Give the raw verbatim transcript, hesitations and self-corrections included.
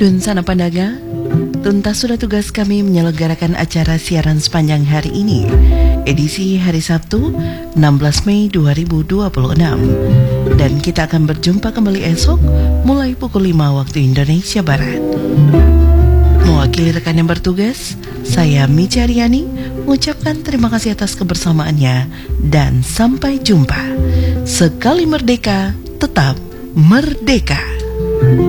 Dun sana pandaga, tuntas sudah tugas kami menyelenggarakan acara siaran sepanjang hari ini, edisi hari Sabtu enam belas Mei dua ribu dua puluh enam. Dan kita akan berjumpa kembali esok mulai pukul lima waktu Indonesia Barat. Mewakili rekan yang bertugas, saya Mica Riani mengucapkan terima kasih atas kebersamaannya dan sampai jumpa. Sekali merdeka, tetap merdeka.